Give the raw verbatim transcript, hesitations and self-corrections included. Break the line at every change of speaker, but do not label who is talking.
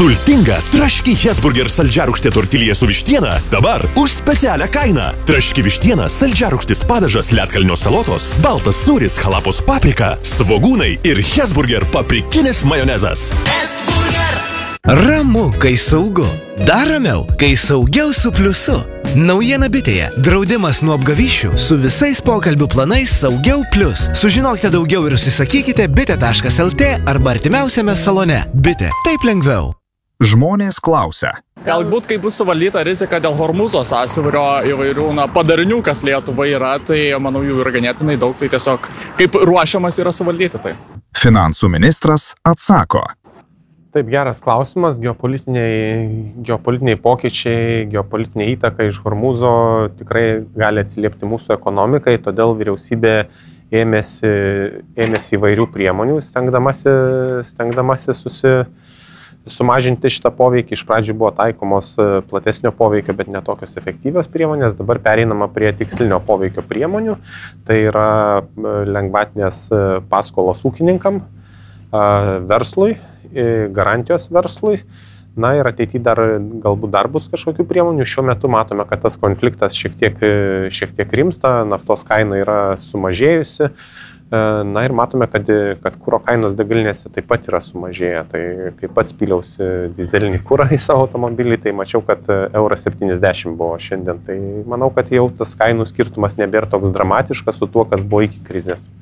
Sultinga traški Hesburger saldžiarūgštė tortilija su vištiena dabar už specialią kainą. Traški vištiena, saldžiarūgštis padažas, ledkalnio salotos, baltas sūris, halapos paprika, svogūnai ir Hesburger paprikinis majonezas.
Hesburger.
Ramu, kai saugu. Dar ramiau, kai saugiau su pliusu. Naujiena bitėje. Draudimas nuo apgavyšių su visais pokalbių planais Saugiau Plius. Sužinokite daugiau ir užsisakykite bitė taškas lt arba artimiausiame salone. Bitė. Taip lengviau.
Žmonės klausia.
Galbūt, kai bus suvaldyta rizika dėl Hormūzo sąsiaurio įvairių na, padarinių, kas Lietuvai yra, tai manau jų yra ganėtinai daug, tai tiesiog kaip ruošiamas yra suvaldyti tai.
Finansų ministras atsako.
Taip, geras klausimas. Geopolitiniai, geopolitiniai pokyčiai, geopolitinė įtaka iš Hormūzo tikrai gali atsiliepti mūsų ekonomikai, todėl vyriausybė ėmėsi, ėmėsi įvairių priemonių, stengdamasi, stengdamasi susi, sumažinti šitą poveikį. Iš pradžių buvo taikomos platesnio poveikio, bet netokios efektyvios priemonės. Dabar pereinama prie tikslinio poveikio priemonių. Tai yra lengvatinės paskolos ūkininkam, verslui, garantijos verslui. Na ir ateityje dar galbūt dar bus kažkokių priemonių. Šiuo metu matome, kad tas konfliktas šiek tiek, šiek tiek rimsta, naftos kaina yra sumažėjusi. Na ir matome, kad, kad kuro kainos degalinėse taip pat yra sumažėję. Tai kaip pats pyliausi dizelinį kurą į savo automobilį, tai mačiau, kad euras septyniasdešimt buvo šiandien. Tai manau, kad jau tas kainų skirtumas nebėra toks dramatiškas su tuo, kas buvo iki krizės.